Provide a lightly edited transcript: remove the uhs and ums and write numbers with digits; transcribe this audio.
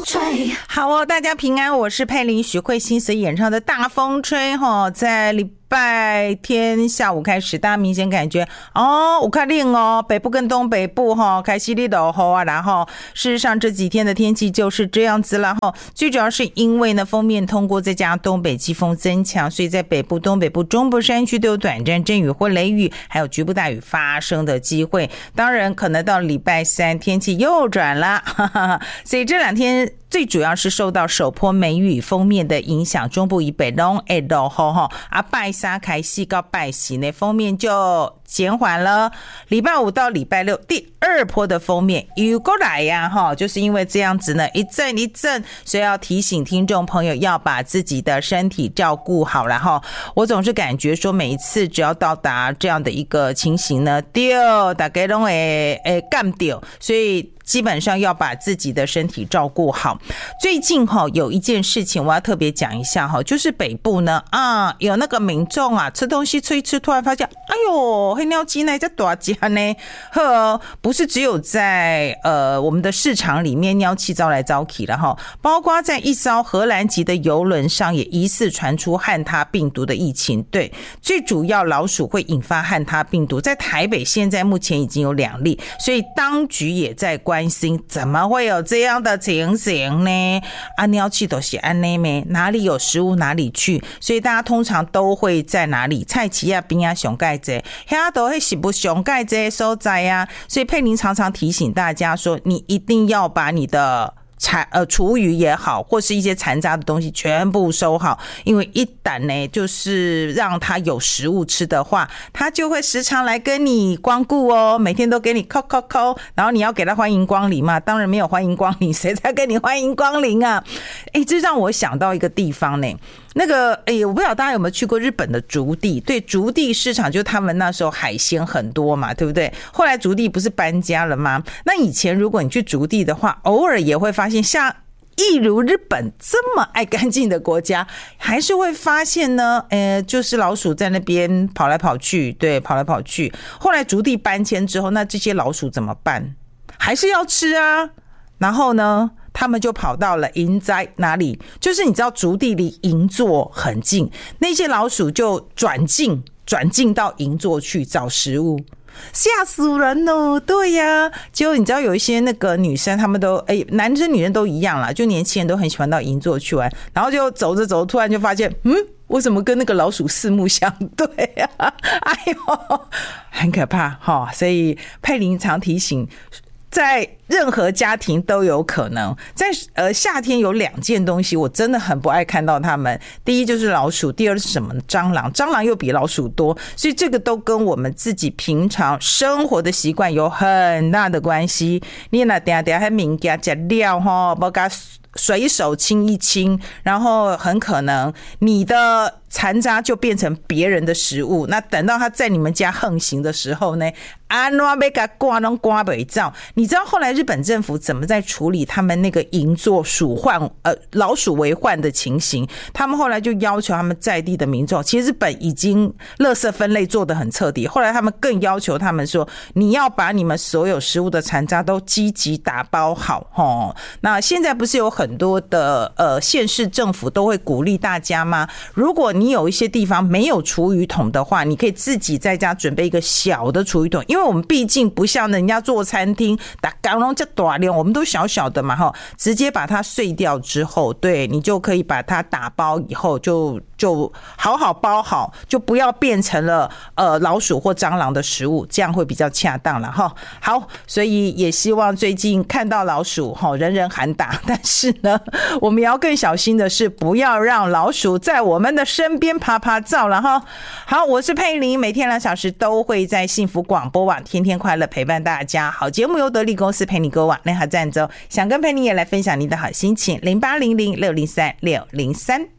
吹。 好哦，大家平安，我是佩玲，许慧欣所演唱的大风吹在礼拜天下午开始，大家明显感觉有较冷哦，北部跟东北部开始落雨啊，然后事实上这几天的天气就是这样子了最主要是因为呢锋面通过，再加上东北季风增强，所以在北部、东北部、中部山区都有短暂阵雨或雷雨，还有局部大雨发生的机会。当然可能到礼拜三天气又转了所以这两天最主要是受到首波梅雨锋面的影响，中部以北都会落雨拜三开始到拜四呢锋面就减缓了，礼拜五到礼拜六第二波的锋面又过来呀就是因为这样子呢一阵一阵，所以要提醒听众朋友要把自己的身体照顾好了我总是感觉说每一次只要到达这样的一个情形呢，大家都会干掉，所以基本上要把自己的身体照顾好。最近有一件事情我要特别讲一下就是北部呢有那个民众吃东西吃一吃，突然发现哎呦黑鸟鸡呢在大家呢不是只有在我们的市场里面鸟气招来招去了包括在一艘荷兰籍的邮轮上也疑似传出汉他病毒的疫情。对，最主要老鼠会引发汉他病毒，在台北现在目前已经有2例，所以当局也在关心怎么会有这样的情形呢鸟气都是这样吗？哪里有食物哪里去，所以大家通常都会在哪里菜市啊边啊上盖这那都会是不上盖这些所在啊，所以佩玲常常提醒大家说你一定要把你的厨余也好或是一些残渣的东西全部收好，因为一旦呢就是让它有食物吃的话，它就会时常来跟你光顾每天都给你扣扣扣，然后你要给他欢迎光临嘛，当然没有欢迎光临，谁在跟你欢迎光临啊这让我想到一个地方呢，那个我不知道大家有没有去过日本的竹地。对，竹地市场就他们那时候海鲜很多嘛，对不对？后来竹地不是搬家了吗？那以前如果你去竹地的话，偶尔也会发现像一如日本这么爱干净的国家，还是会发现呢就是老鼠在那边跑来跑去。对，跑来跑去。后来竹地搬迁之后，那这些老鼠怎么办？还是要吃啊。然后呢他们就跑到了银斋，哪里？就是你知道竹地离银座很近，那些老鼠就转进到银座去找食物，吓死人了。对呀，就你知道有一些那个女生，他们都男生女生都一样啦，就年轻人都很喜欢到银座去玩，然后就走着走，突然就发现为什么跟那个老鼠四目相对啊？哎呦，很可怕所以佩玲常提醒，在任何家庭都有可能。在夏天有2件东西我真的很不爱看到它们，第一就是老鼠，第二是什么？蟑螂。蟑螂又比老鼠多，所以这个都跟我们自己平常生活的习惯有很大的关系。你那等下还物件吃了不给随手清一清，然后很可能你的残渣就变成别人的食物，那等到他在你们家横行的时候呢，怎么要给他赶都赶不到。你知道后来日本政府怎么在处理他们那个银座老鼠为患的情形？他们后来就要求他们在地的民众，其实日本已经垃圾分类做得很彻底，后来他们更要求他们说，你要把你们所有食物的残渣都积极打包好那现在不是有很多的县市政府都会鼓励大家吗？如果你有一些地方没有厨余桶的话，你可以自己在家准备一个小的厨余桶，因为我们毕竟不像人家做餐厅打刚龙这大量，我们都小小的嘛直接把它碎掉之后，对，你就可以把它打包以后就好好包好，就不要变成了老鼠或蟑螂的食物，这样会比较恰当了好，所以也希望最近看到老鼠人人喊打，但是呢我们也要更小心的是不要让老鼠在我们的身边趴趴走了好，我是佩玲，每天2小时都会在幸福广播网天天快乐陪伴大家。好节目由得力公司陪你购网联合赞助，想跟佩玲也来分享你的好心情，0800603603